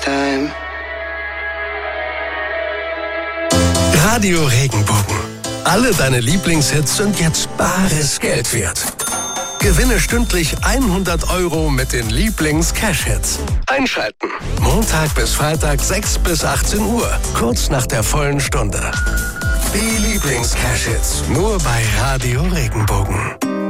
time. Radio Regenbogen. Alle deine Lieblingshits sind jetzt bares Geld wert. Gewinne stündlich 100 € mit den Lieblings-Cash-Hits. Einschalten. Montag bis Freitag 6 bis 18 Uhr. Kurz nach der vollen Stunde. Die Lieblings-Cash-Hits. Nur bei Radio Regenbogen.